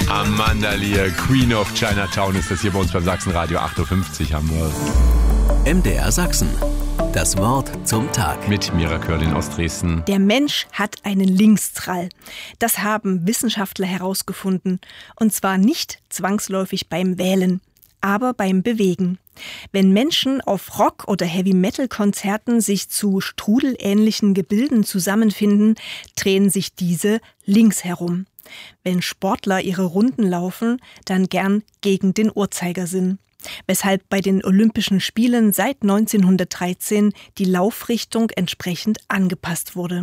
Amanda Lear, Queen of Chinatown ist das hier bei uns beim Sachsenradio 8.50 Uhr haben wir. MDR Sachsen. Das Wort zum Tag. Mit Mira Körlin aus Dresden. Der Mensch hat einen Linkstrall. Das haben Wissenschaftler herausgefunden. Und zwar nicht zwangsläufig beim Wählen, aber beim Bewegen. Wenn Menschen auf Rock- oder Heavy-Metal-Konzerten sich zu strudelähnlichen Gebilden zusammenfinden, drehen sich diese links herum. Wenn Sportler ihre Runden laufen, dann gern gegen den Uhrzeigersinn. Weshalb bei den Olympischen Spielen seit 1913 die Laufrichtung entsprechend angepasst wurde.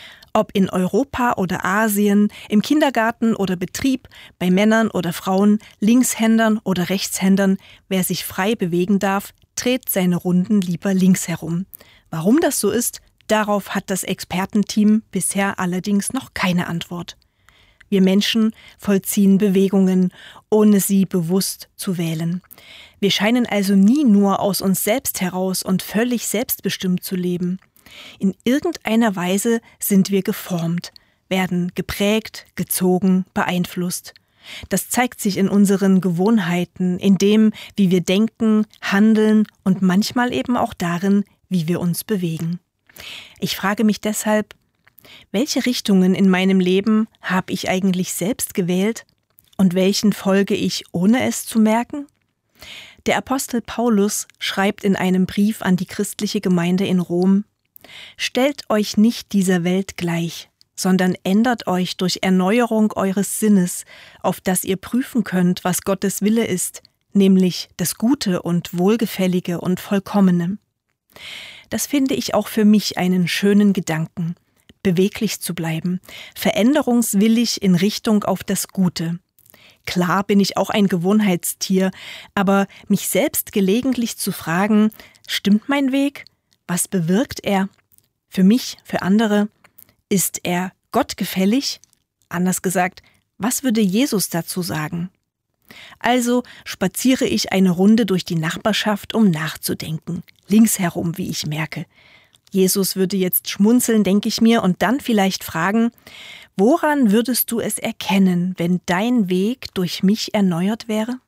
Ob in Europa oder Asien, im Kindergarten oder Betrieb, bei Männern oder Frauen, Linkshändern oder Rechtshändern, wer sich frei bewegen darf, dreht seine Runden lieber links herum. Warum das so ist, darauf hat das Expertenteam bisher allerdings noch keine Antwort. Wir Menschen vollziehen Bewegungen, ohne sie bewusst zu wählen. Wir scheinen also nie nur aus uns selbst heraus und völlig selbstbestimmt zu leben. In irgendeiner Weise sind wir geformt, werden geprägt, gezogen, beeinflusst. Das zeigt sich in unseren Gewohnheiten, in dem, wie wir denken, handeln und manchmal eben auch darin, wie wir uns bewegen. Ich frage mich deshalb, welche Richtungen in meinem Leben habe ich eigentlich selbst gewählt und welchen folge ich, ohne es zu merken? Der Apostel Paulus schreibt in einem Brief an die christliche Gemeinde in Rom: Stellt euch nicht dieser Welt gleich, sondern ändert euch durch Erneuerung eures Sinnes, auf dass ihr prüfen könnt, was Gottes Wille ist, nämlich das Gute und Wohlgefällige und Vollkommene. Das finde ich auch für mich einen schönen Gedanken. Beweglich zu bleiben, veränderungswillig in Richtung auf das Gute. Klar bin ich auch ein Gewohnheitstier, aber mich selbst gelegentlich zu fragen, stimmt mein Weg? Was bewirkt er? Für mich, für andere? Ist er Gott gefällig? Anders gesagt, was würde Jesus dazu sagen? Also spaziere ich eine Runde durch die Nachbarschaft, um nachzudenken. Links herum, wie ich merke. Jesus würde jetzt schmunzeln, denke ich mir, und dann vielleicht fragen, woran würdest du es erkennen, wenn dein Weg durch mich erneuert wäre?